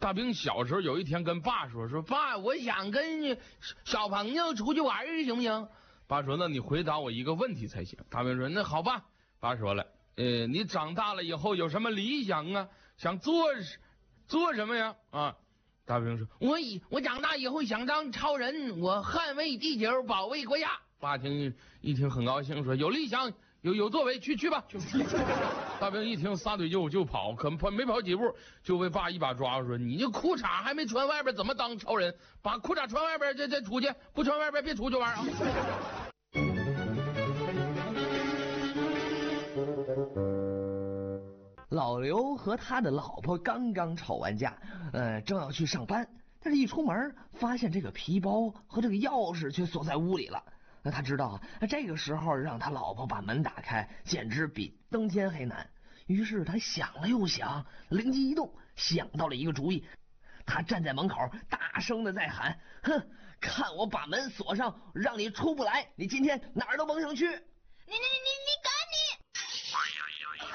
大兵小时候有一天跟爸说爸，我想跟小朋友出去玩行不行？爸说那你回答我一个问题才行。大兵说那好吧。爸说了，你长大了以后有什么理想啊？想做什么呀？啊？大兵说我长大以后想当超人，我捍卫地球，保卫国家。爸一听很高兴，说有理想有作为，去吧。大兵一听撒腿就跑，可没跑几步就被爸一把抓住，说你这裤衩还没穿外边怎么当超人？把裤衩穿外边再出去，不穿外边别出去玩啊。 老刘和他的老婆刚刚吵完架，正要去上班，但是一出门发现这个皮包和这个钥匙却锁在屋里了。他知道这个时候让他老婆把门打开，简直比登天还难。于是他想了又想，灵机一动，想到了一个主意。他站在门口，大声的在喊：“哼，看我把门锁上，让你出不来！你今天哪儿都甭想去！” 你赶你！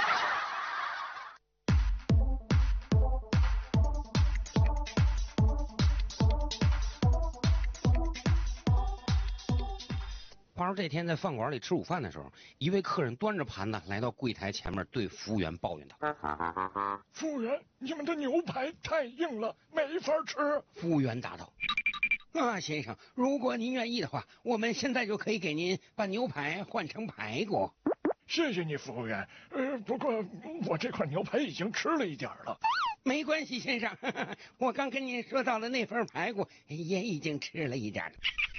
话说这天在饭馆里吃午饭的时候，一位客人端着盘子来到柜台前面，对服务员抱怨道：“ 服务员，你们的牛排太硬了，没法吃。” 服务员答道：“先生，如果您愿意的话，我们现在就可以给您把牛排换成排骨。” 谢谢你，服务员。不过我这块牛排已经吃了一点了。 没关系，先生，我刚跟您说到的那份排骨也已经吃了一点了。